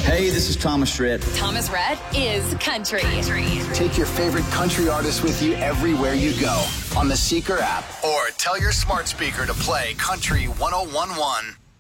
Hey, this is Thomas Rhett. Thomas Rhett is country. Take your favorite country artists with you everywhere you go on the Seeker app, or tell your smart speaker to play Country 101.1.